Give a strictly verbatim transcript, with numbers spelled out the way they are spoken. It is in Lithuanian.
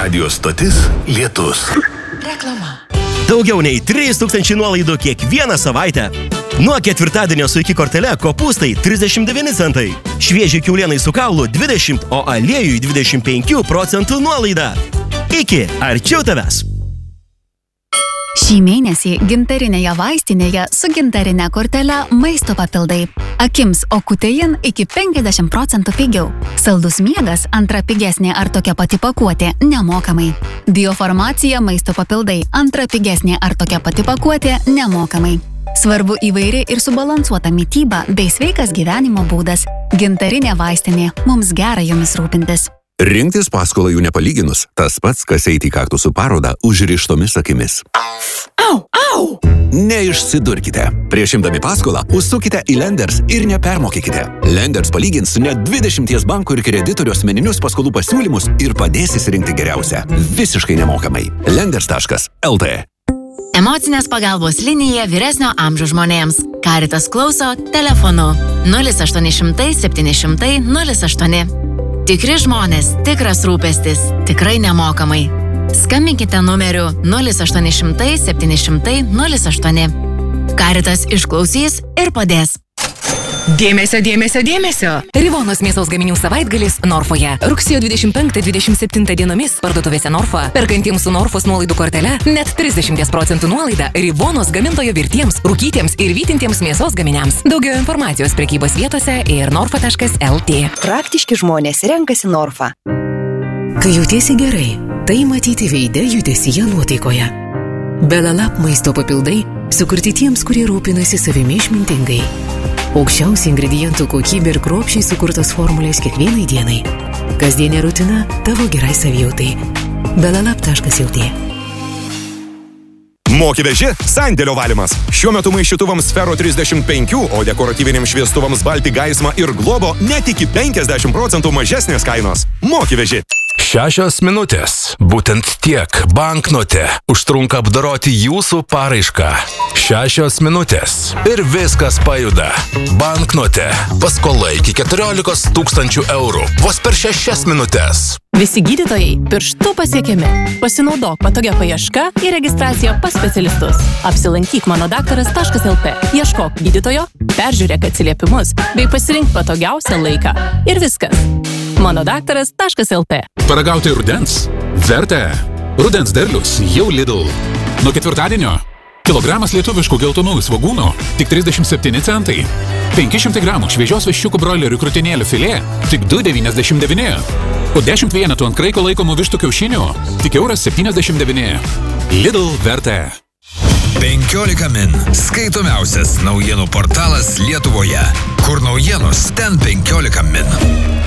Radio stotis Lietus. Reklama. Daugiau nei trys tūkstančiai nuolaidų kiekvieną savaitę. Nuo ketvirtadienio su iki kortele kopūstai trisdešimt devyni centai. Švieži kiaulienai su kaulu dvidešimt, o aliejui dvidešimt penkių procentų nuolaida. Iki arčiau tavęs. Šį mėnesį gintarinėje vaistinėje su gintarinė kortele maisto papildai. Akims Okutein iki penkiasdešimt procentų pigiau. Saldus miegas antra pigesnė ar tokia pati pakuotė nemokamai. Biofarmacija maisto papildai antra pigesnė ar tokia pati pakuotė nemokamai. Svarbu įvairi ir subalansuota mityba bei sveikas gyvenimo būdas. Gintarinė vaistinė. Mums gera jomis rūpintis. Rinktis paskolą jų nepalyginus, tas pats, kas eiti į kaktusų parodą užrištomis akimis. Au, au! Neišsidurkite. Prieš imdami paskolą, užsukite į Lenders ir nepermokykite. Lenders palygins net dvidešimties bankų ir kreditorių asmeninius paskolų pasiūlymus ir padės įsirinkti geriausią. Visiškai nemokamai. Lenders taškas el tė. Emocinės pagalbos linija vyresnio amžiaus žmonėms. Caritas klauso telefonu nulis aštuoni šimtai septyni šimtai nulis aštuoni. Tikri žmonės, tikras rūpestis, tikrai nemokamai. Skambinkite numeriu nulis aštuoni šimtai septyni šimtai nulis aštuoni. Caritas išklausys ir padės. Dėmesio, dėmesio, dėmesio! Rivonos mėsos gaminių savaitgalis Norfoje. Rugsėjo dvidešimt penktą dvidešimt septintą dienomis parduotuvėse Norfa. Perkantiems su Norfos nuolaidų kortele net trisdešimt procentų nuolaida Rivonos gamintojo virtiems, rūkytiems ir vytintiems mėsos gaminiams. Daugiau informacijos prekybos vietose ir norfa taškas el tė. Praktiški žmonės renkasi Norfa. Kai jautiesi gerai, tai matyti veide, judesyje, nuotaikoje. Belalap maisto papildai sukurti tiems, kurie rūpinasi savimi išmintingai. Aukščiausi ingredientų kokybė ir kruopščiai sukurtos formulės kiekvienai dienai. Kasdienė rutina tavo gerai savijautai. belalap taškas el tė. Moki veži sandėlio valymas. Šiuo metu maišytuvams Sfero trisdešimt penki, o dekoratyviniams šviestuvams Balti Gaisma ir Globo net iki penkiasdešimt procentų mažesnės kainos. Moki veži. Šešios minutės. Būtent tiek banknote užtrunka apdoroti jūsų paraišką. Šešios minutės. Ir viskas pajuda. Banknote. Paskola iki keturiolikos tūkstančių eurų. Vos per šešias minutės. Visi gydytojai pirštu pasiekiami. Pasinaudok patogia paieška ir registracija pas specialistus. Apsilankyk mano daktaras taškas el tė. Ieškok gydytojo, peržiūrėk atsiliepimus bei pasirink patogiausią laiką. Ir viskas. mano daktaras taškas el tė. Paragauti rudens? Verta. Rudens derlius jau Lidl. Nuo ketvirtadienio kilogramas lietuviškų geltonųjų svogūnų tik trisdešimt septyni centai. penki šimtai gramų šviežios viščiukų broilerių krūtinėlių filė tik du devyniasdešimt devyni. O dešimt vienetų ant kraiko laikomų vištų kiaušinių tik euras septyniasdešimt devyni. Lidl verta. penkiolika min. Skaitomiausias naujienų portalas Lietuvoje. Kur naujienos, ten penkiolika min.